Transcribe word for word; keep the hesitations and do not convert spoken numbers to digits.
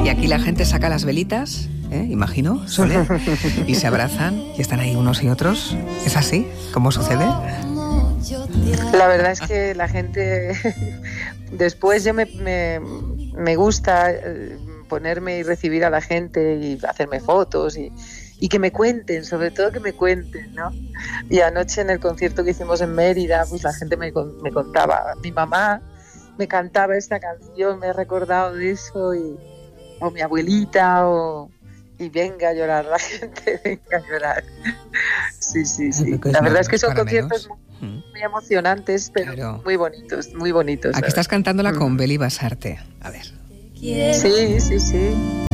Y aquí la gente saca las velitas, ¿eh? Imagino, Sole, y se abrazan y están ahí unos y otros. ¿Es así? ¿Cómo sucede? La verdad es que la gente... Después yo me, me, me gusta ponerme y recibir a la gente y hacerme fotos y, y que me cuenten, sobre todo que me cuenten, ¿no? Y anoche en el concierto que hicimos en Mérida, pues la gente me, me contaba, mi mamá me cantaba esta canción, me he recordado de eso, y, o mi abuelita, o... Y venga a llorar la gente, venga a llorar. Sí, sí, sí. La verdad es que son conciertos muy, muy emocionantes, pero claro, muy bonitos, muy bonitos. Aquí estás cantándola con Beli Basarte. A ver. Sí, sí, sí.